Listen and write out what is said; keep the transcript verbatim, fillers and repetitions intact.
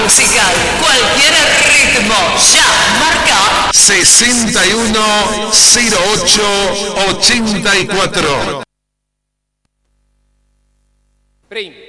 musical, cualquier ritmo, ya, marca sesenta y uno cero ocho ochenta y cuatro. Prim.